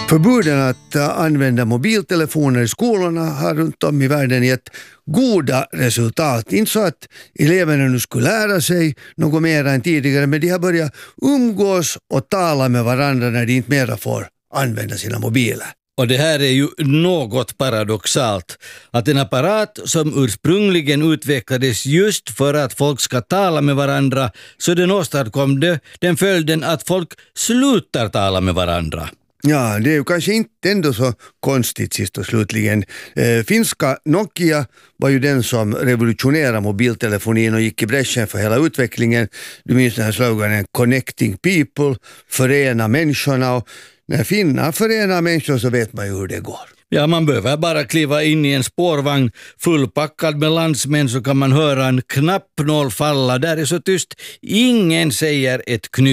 Förbuden att använda mobiltelefoner i skolorna har runt om i världen gett goda resultat. Inte så att eleverna nu skulle lära sig något mer än tidigare, men de har börjat umgås och tala med varandra när de inte mera får använda sina mobiler. Och det här är ju något paradoxalt, att en apparat som ursprungligen utvecklades just för att folk ska tala med varandra, så den åstadkom den följden att folk slutar tala med varandra. Ja, det är ju kanske inte ändå så konstigt sist och slutligen. Finska Nokia var ju den som revolutionerade mobiltelefonin och gick i bräschen för hela utvecklingen. Du minns den här sloganen Connecting People, förena människorna, och när finnar förenar människor så vet man ju hur det går. Ja, man behöver bara kliva in i en spårvagn fullpackad med landsmän så kan man höra en knappnål falla. Där är så tyst, ingen säger ett knyst.